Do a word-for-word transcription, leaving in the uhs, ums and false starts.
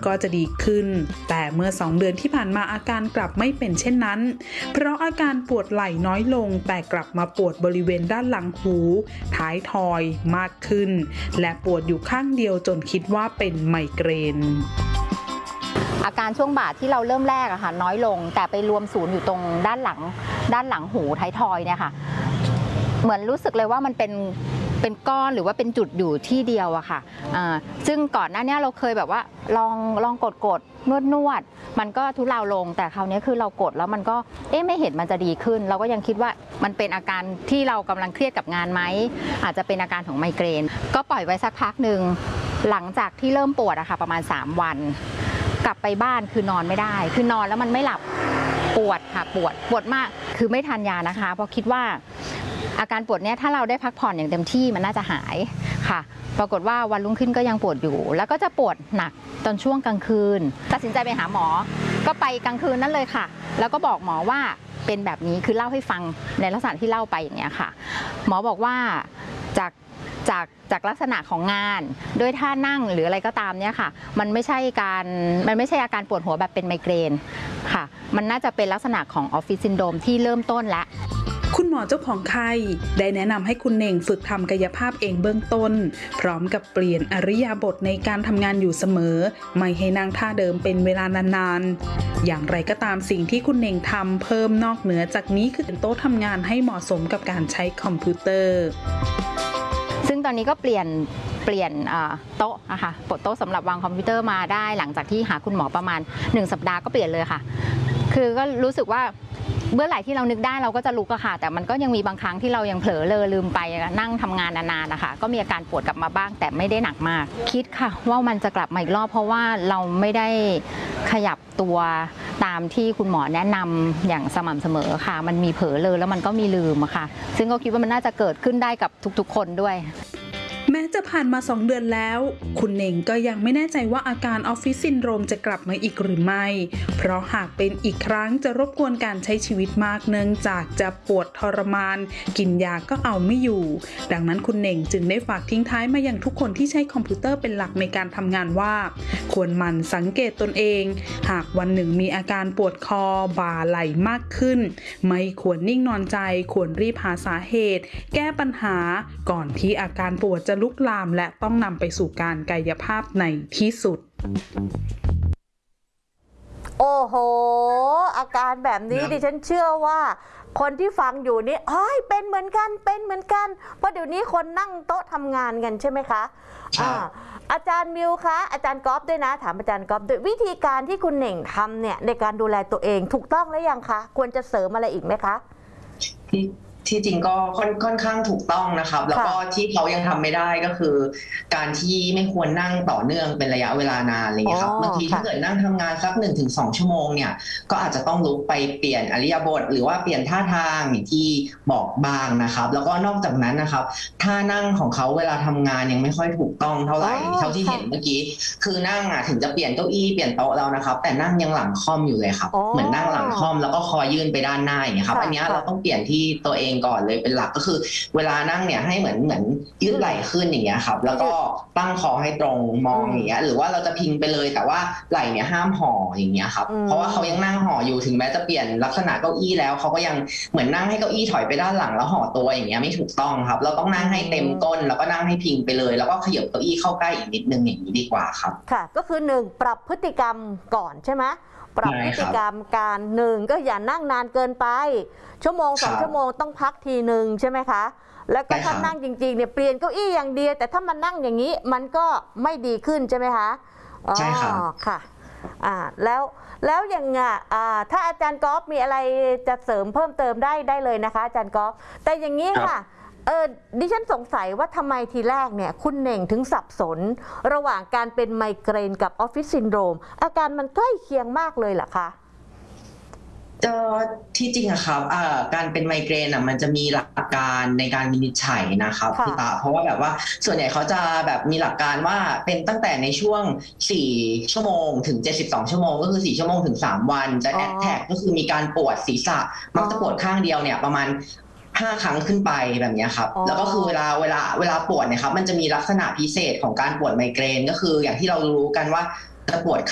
ก็จะดีขึ้นแต่เมื่อสองเดือนที่ผ่านมาอาการกลับไม่เป็นเช่นนั้นเพราะอาการปวดไหล่น้อยลงแต่กลับมาปวดบริเวณด้านหลังหูท้ายทอยมากขึ้นและปวดอยู่ข้างเดียวจนคิดว่าเป็นไมเกรนอาการช่วงบ่าที่เราเริ่มแรกอะค่ะน้อยลงแต่ไปรวมศูนย์อยู่ตรงด้านหลังด้านหลังหูท้ายทอยเนี่ยค่ะเหมือนรู้สึกเลยว่ามันเป็นเป็นก้อนหรือว่าเป็นจุดอยู่ที่เดียวอะค่ะซึ่งก่อนหน้านี้เราเคยแบบว่าลองลองกดกดนวดนวดมันก็ทุเลาลงแต่คราวนี้คือเรากดแล้วมันก็เอ๊ะไม่เห็นมันจะดีขึ้นเราก็ยังคิดว่ามันเป็นอาการที่เรากำลังเครียดกับงานไหมอาจจะเป็นอาการของไมเกรนก็ปล่อยไว้สักพักหนึ่งหลังจากที่เริ่มปวดอะค่ะประมาณสามวันกลับไปบ้านคือนอนไม่ได้คือนอนแล้วมันไม่หลับปวดค่ะปวดปวดมากคือไม่ทานยานะคะเพราะคิดว่าอาการปวดเนี้ยถ้าเราได้พักผ่อนอย่างเต็มที่มันน่าจะหายค่ะปรากฏว่าวันรุ่งขึ้นก็ยังปวดอยู่แล้วก็จะปวดหนักตอนช่วงกลางคืนตัดสินใจไปหาหมอก็ไปกลางคืนนั่นเลยค่ะแล้วก็บอกหมอว่าเป็นแบบนี้คือเล่าให้ฟังในลักษณะที่เล่าไปอย่างเงี้ยค่ะหมอบอกว่าจากจากจากลักษณะของงานด้วยท่านั่งหรืออะไรก็ตามเนี่ยค่ะมันไม่ใช่การมันไม่ใช่อาการปวดหัวแบบเป็นไมเกรนค่ะมันน่าจะเป็นลักษณะของออฟฟิศซินโดรมที่เริ่มต้นแล้วคุณหมอเจ้าของไข้ได้แนะนำให้คุณเน่งฝึกทำกายภาพเองเบื้องต้นพร้อมกับเปลี่ยนอิริยาบถในการทำงานอยู่เสมอไม่ให้นั่งท่าเดิมเป็นเวลานานๆอย่างไรก็ตามสิ่งที่คุณเน่งทำเพิ่มนอกเหนือจากนี้คือโต๊ะทำงานให้เหมาะสมกับการใช้คอมพิวเตอร์ซึ่งตอนนี้ก็เปลี่ยนเปลี่ยนโต๊ะนะคะโต๊ะสำหรับวางคอมพิวเตอร์มาได้หลังจากที่หาคุณหมอประมาณหนึ่งสัปดาห์ก็เปลี่ยนเลยค่ะคือก็รู้สึกว่าเมื่อไหร่ที่เรานึกได้เราก็จะลุกอะค่ะแต่มันก็ยังมีบางครั้งที่เรายังเผลอเลอลืมไปนั่งทำงานนานๆนะคะก็มีอาการปวดกลับมาบ้างแต่ไม่ได้หนักมากคิดค่ะว่ามันจะกลับมาอีกรอบเพราะว่าเราไม่ได้ขยับตัวตามที่คุณหมอแนะนำอย่างสม่ำเสมอค่ะมันมีเผลอเลอแล้วมันก็มีลืมอะค่ะซึ่งก็คิดว่ามันน่าจะเกิดขึ้นได้กับทุกๆคนด้วยแม้จะผ่านมาสองเดือนแล้วคุณเน่งก็ยังไม่แน่ใจว่าอาการออฟฟิศซินโดรมจะกลับมาอีกหรือไม่เพราะหากเป็นอีกครั้งจะรบกวนการใช้ชีวิตมากเนื่องจากจะปวดทรมานกินยาก็เอาไม่อยู่ดังนั้นคุณเน่งจึงได้ฝากทิ้งท้ายมายังทุกคนที่ใช้คอมพิวเตอร์เป็นหลักในการทำงานว่าควรหมั่นสังเกตตนเองหากวันหนึ่งมีอาการปวดคอบ่าไหล่มากขึ้นไม่ควรนิ่งนอนใจควรรีบหาสาเหตุแก้ปัญหาก่อนที่อาการปวดจะลุกลามและต้องนำไปสู่การกายภาพในที่สุดโอ้โหอาการแบบนี้ดิฉันเชื่อว่าคนที่ฟังอยู่นี่เอ้ยเป็นเหมือนกันเป็นเหมือนกันเพราะเดี๋ยวนี้คนนั่งโต๊ะทำงานกันใช่ไหมคะอ่าอาจารย์มิวคะอาจารย์ก๊อฟด้วยนะถามอาจารย์ก๊อฟด้วยวิธีการที่คุณเหน่งทำเนี่ยในการดูแลตัวเองถูกต้องหรือยังคะควรจะเสริมอะไรอีกไหมคะที่ที่จริงก็ค่อนค่อนข้างถูกต้องนะครับแล้วก็ที่เขายังทำไม่ได้ก็คือการที่ไม่ควรนั่งต่อเนื่องเป็นระยะเวลานานอะไรอย่างเงี้ยครับบางทีถ้าเกิดนั่งทำงานสักหนึ่งถึงสองชั่วโมงเนี่ยก็อาจจะต้องลุกไปเปลี่ยนอิริยาบถหรือว่าเปลี่ยนท่าทางอย่างที่บอกบ้างนะครับแล้วก็นอกจากนั้นนะครับท่านั่งของเขาเวลาทำงานยังไม่ค่อยถูกต้องเท่าไหร่เท่าที่เห็นเมื่อกี้คือนั่งอ่ะถึงจะเปลี่ยนเก้าอี้เปลี่ยนโต๊ะแล้วนะครับแต่นั่งยังหลังค่อมอยู่เลยครับเหมือนนั่งหลังค่อมแล้วก็คอยื่นไปด้านหน้าอย่างเงี้ยครับอันนี้เราต้องเปลี่ยนที่ตัวเองก่อนเลยเป็นหลักก็คือเวลานั่งเนี่ยให้เหมือนเหมือนยืดไหล่ขึ้นอย่างเงี้ยครับแล้วก็ตั้งคอให้ตรงมองอย่างเงี้ยหรือว่าเราจะพิงไปเลยแต่ว่าไหล่เนี่ยห้ามห่ออย่างเงี้ยครับเพราะว่าเขายังนั่งห่ออยู่ถึงแม้จะเปลี่ยนลักษณะเก้าอี้แล้วเขาก็ยังเหมือนนั่งให้เก้าอี้ถอยไปด้านหลังแล้วห่อตัวอย่างเงี้ยไม่ถูกต้องครับเราต้องนั่งให้เต็มก้นแล้วก็นั่งให้พิงไปเลยแล้วก็ขยับเก้าอี้เข้าใกล้อีกนิดนึงอย่างนี้ดีกว่าครับค่ะก็คือหนึ่งปรับพฤติกรรมก่อนใช่ไหมปรับพฤติกรรมการหนึ่งก็อย่านั่งนานเกินไปชั่วโมงสองชั่วโมงต้องพักทีหนึ่งใช่ไหมคะแล้วก็ถ้านั่งจริงๆเนี่ยเปลี่ยนเก้าอี้อย่างเดียวแต่ถ้ามันนั่งอย่างนี้มันก็ไม่ดีขึ้นใช่ไหมคะใช่ครับค่ะอ่าแล้วแล้วอย่างอ่าถ้าอาจารย์ก๊อฟมีอะไรจะเสริมเพิ่มเติมได้ได้เลยนะคะอาจารย์ก๊อฟแต่อย่างนี้ค่ะเออดิฉันสงสัยว่าทำไมทีแรกเนี่ยคุณเหน่งถึงสับสนระหว่างการเป็นไมเกรนกับออฟฟิศซินโดรมอาการมันใกล้เคียงมากเลยเหรอคะเจอที่จริงอะครับการเป็นไมเกรนอะมันจะมีหลักการในการวินิจฉัยนะครับพี่ตาเพราะว่าแบบว่าส่วนใหญ่เขาจะแบบมีหลักการว่าเป็นตั้งแต่ในช่วงสี่ชั่วโมงถึงเจ็ดสิบสองชั่วโมงก็คือสี่ชั่วโมงถึงสามวันจะแอทแทกก็คือมีการปวดศีรษะมักจะปวดข้างเดียวเนี่ยประมาณห้าครั้งขึ้นไปแบบนี้ครับแล้วก็คือเวลาเวลาเวลาปวดเนี่ยครับมันจะมีลักษณะพิเศษของการปวดไมเกรนก็คืออย่างที่เรารู้กันว่าจะปวด